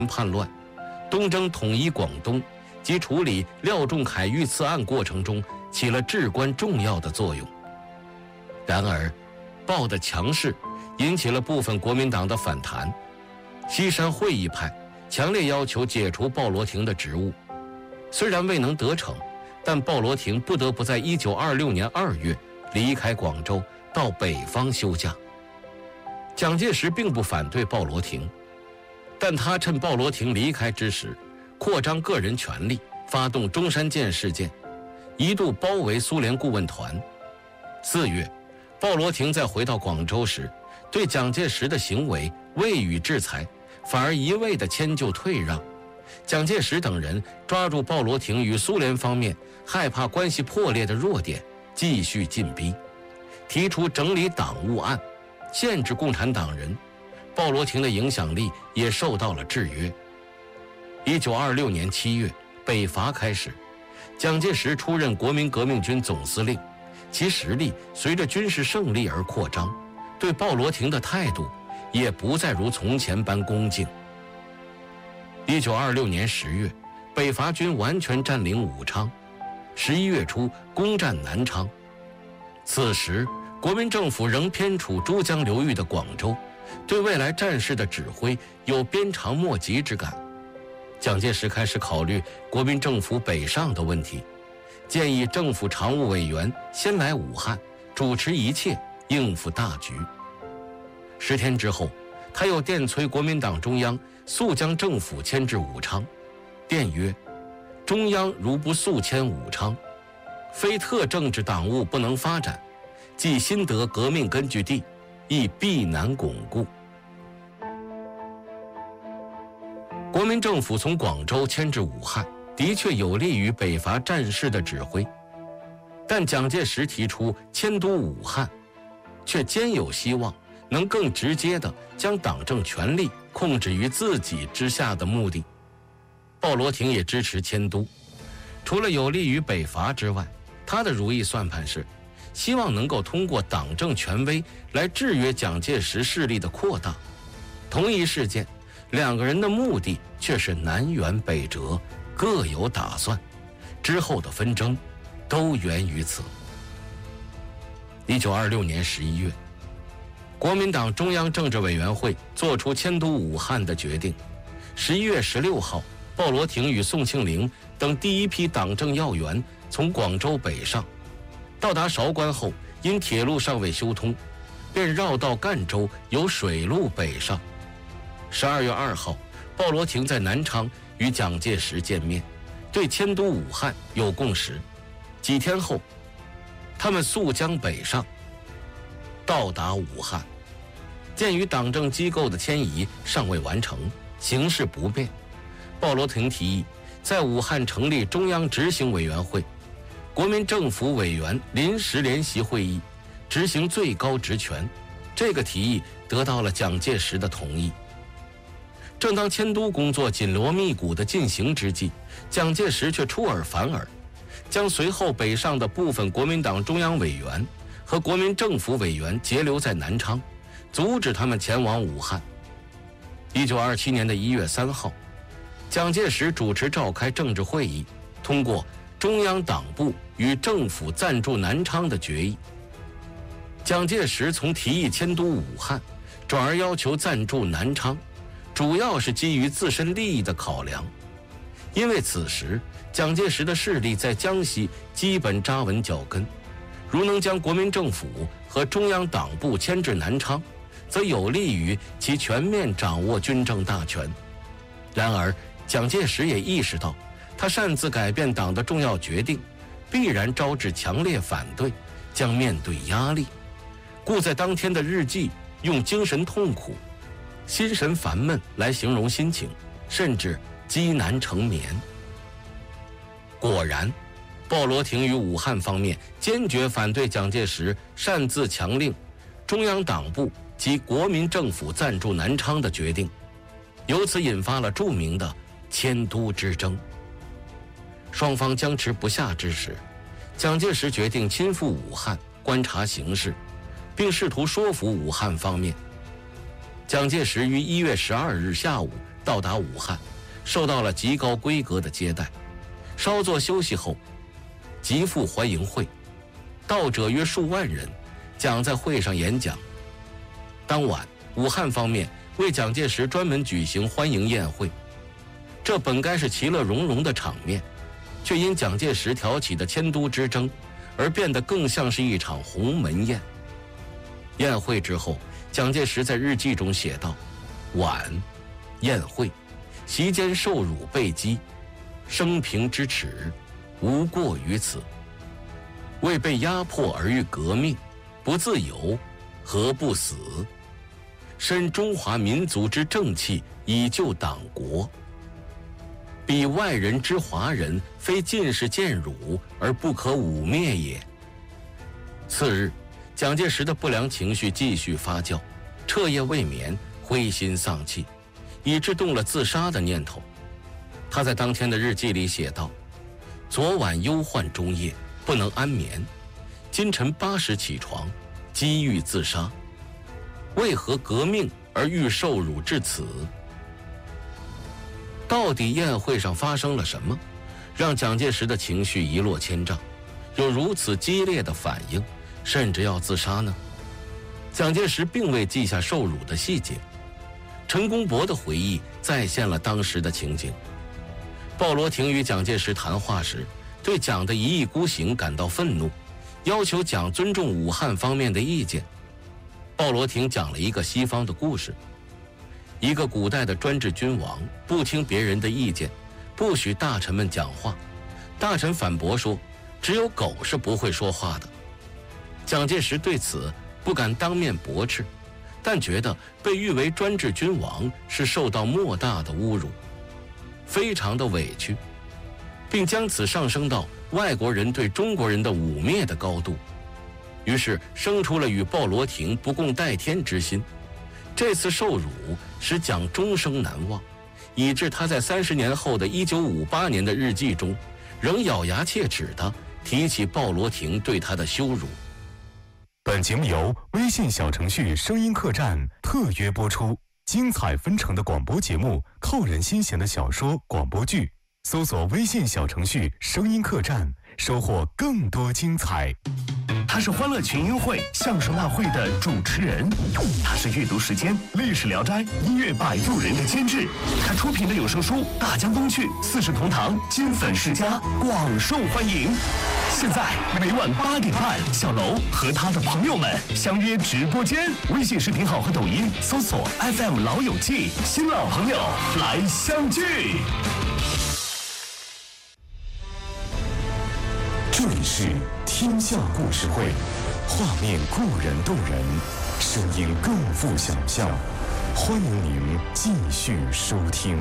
叛乱，东征统一广东及处理廖仲恺遇刺案过程中起了至关重要的作用。然而，鲍的强势引起了部分国民党的反弹，西山会议派强烈要求解除鲍罗廷的职务。虽然未能得逞，但鲍罗廷不得不在1926年2月离开广州，到北方休假。蒋介石并不反对鲍罗廷，但他趁鲍罗廷离开之时，扩张个人权力，发动中山舰事件，一度包围苏联顾问团。4月，鲍罗廷在回到广州时，对蒋介石的行为未予制裁，反而一味地迁就退让。蒋介石等人抓住鲍罗廷与苏联方面害怕关系破裂的弱点，继续进逼，提出整理党务案，限制共产党人。鲍罗廷的影响力也受到了制约。1926年7月，北伐开始，蒋介石出任国民革命军总司令，其实力随着军事胜利而扩张，对鲍罗廷的态度也不再如从前般恭敬。1926年10月，北伐军完全占领武昌，11月初攻占南昌。此时，国民政府仍偏处珠江流域的广州，对未来战事的指挥有鞭长莫及之感。蒋介石开始考虑国民政府北上的问题，建议政府常务委员先来武汉，主持一切，应付大局。10天之后，他又电催国民党中央速将政府迁至武昌。电曰：中央如不速迁武昌，非特政治党务不能发展，即新得革命根据地，亦必难巩固。国民政府从广州迁至武汉，的确有利于北伐战事的指挥，但蒋介石提出迁都武汉，却兼有希望能更直接地将党政权力控制于自己之下的目的。鲍罗廷也支持迁都，除了有利于北伐之外，他的如意算盘是希望能够通过党政权威来制约蒋介石势力的扩大。同一事件，两个人的目的却是南辕北辙，各有打算，之后的纷争都源于此。1926年11月，国民党中央政治委员会作出迁都武汉的决定。11月16号，鲍罗廷与宋庆龄等第一批党政要员从广州北上，到达韶关后，因铁路尚未修通，便绕道赣州，由水路北上。12月2号，鲍罗廷在南昌与蒋介石见面，对迁都武汉有共识。几天后，他们速将北上，到达武汉。鉴于党政机构的迁移尚未完成，形势不便，鲍罗廷提议在武汉成立中央执行委员会，国民政府委员临时联席会议，执行最高职权。这个提议得到了蒋介石的同意。正当迁都工作紧锣密鼓地进行之际，蒋介石却出尔反尔，将随后北上的部分国民党中央委员和国民政府委员截留在南昌，阻止他们前往武汉。1927年的1月3号，蒋介石主持召开政治会议，通过中央党部与政府暂驻南昌的决议。蒋介石从提议迁都武汉，转而要求暂驻南昌，主要是基于自身利益的考量。因为此时蒋介石的势力在江西基本扎稳脚跟，如能将国民政府和中央党部迁至南昌，则有利于其全面掌握军政大权。然而蒋介石也意识到，他擅自改变党的重要决定，必然招致强烈反对，将面对压力，故在当天的日记用精神痛苦、心神烦闷来形容心情，甚至积难成眠。果然，鲍罗廷与武汉方面坚决反对蒋介石擅自强令中央党部及国民政府暂驻南昌的决定，由此引发了著名的迁都之争。双方僵持不下之时，蒋介石决定亲赴武汉观察形势，并试图说服武汉方面。蒋介石于1月12日下午到达武汉，受到了极高规格的接待。稍作休息后，即赴欢迎会，到者约数万人，蒋在会上演讲。当晚，武汉方面为蒋介石专门举行欢迎宴会，这本该是其乐融融的场面，却因蒋介石挑起的迁都之争而变得更像是一场鸿门宴。宴会之后，蒋介石在日记中写道：晚宴会，席间受辱被击，生平之耻，无过于此。为被压迫而欲革命，不自由，何不死？身中华民族之正气，以救党国。彼外人之华人，非尽是见辱而不可污蔑也。次日，蒋介石的不良情绪继续发酵，彻夜未眠，灰心丧气，以致动了自杀的念头。他在当天的日记里写道：昨晚忧患终夜，不能安眠，今晨8时起床，机欲自杀。为何革命而欲受辱至此？到底宴会上发生了什么，让蒋介石的情绪一落千丈，有如此激烈的反应，甚至要自杀呢？蒋介石并未记下受辱的细节。陈公博的回忆再现了当时的情景。鲍罗廷与蒋介石谈话时，对蒋的一意孤行感到愤怒，要求蒋尊重武汉方面的意见。鲍罗廷讲了一个西方的故事：一个古代的专制君王不听别人的意见，不许大臣们讲话。大臣反驳说，只有狗是不会说话的。蒋介石对此不敢当面驳斥，但觉得被誉为专制君王是受到莫大的侮辱，非常的委屈，并将此上升到外国人对中国人的污蔑的高度，于是生出了与鲍罗廷不共戴天之心。这次受辱使蒋终生难忘，以致他在30年后的1958年的日记中，仍咬牙切齿地提起鲍罗廷对他的羞辱。 本节目由微信小程序声音客栈特约播出，精彩纷呈的广播节目，扣人心弦的小说、广播剧，搜索微信小程序声音客栈，收获更多精彩。他是欢乐群英会相声大会的主持人，他是阅读时间、历史聊斋、音乐摆渡人的监制，他出品的有声书《大江东去》、《四世同堂》、金粉世家广受欢迎。现在每晚8点半，小楼和他的朋友们相约直播间，微信视频号和抖音搜索 FM 老友记，新老朋友来相聚。这里是天下故事会，画面固然动人，声音更富想象。欢迎您继续收听。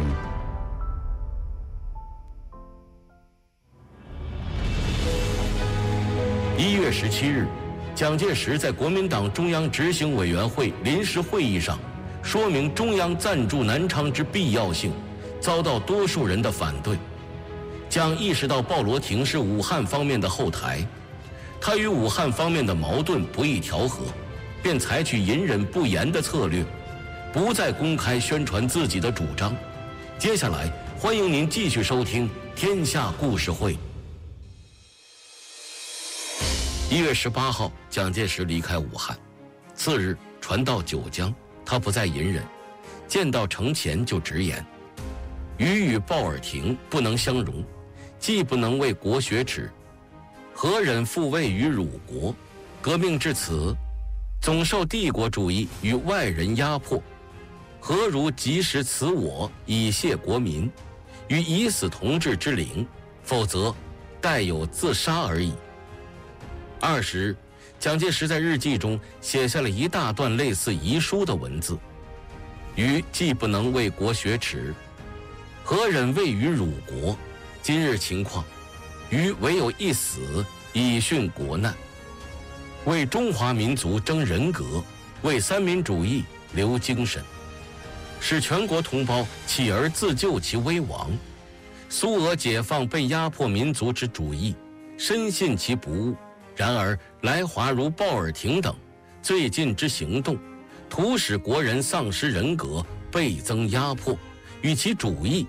1月17日，蒋介石在国民党中央执行委员会临时会议上说明中央暂驻南昌之必要性，遭到多数人的反对。蒋意识到鲍罗廷是武汉方面的后台，他与武汉方面的矛盾不易调和，便采取隐忍不言的策略，不再公开宣传自己的主张。接下来，欢迎您继续收听《天下故事会》。1月18号，蒋介石离开武汉，次日传到九江，他不再隐忍，见到程潜就直言：与鲍尔廷不能相容，既不能为国雪耻，何忍复位于辱国？革命至此，总受帝国主义与外人压迫，何如及时辞我，以谢国民，与以死同治之灵？否则，待有自杀而已。20日，蒋介石在日记中写下了一大段类似遗书的文字：余既不能为国雪耻，何忍位于辱国？今日情况，余唯有一死，以殉国难。为中华民族争人格，为三民主义留精神，使全国同胞起而自救其危亡。苏俄解放被压迫民族之主义，深信其不误。然而来华如鲍尔廷等最近之行动，徒使国人丧失人格，倍增压迫， 与其主义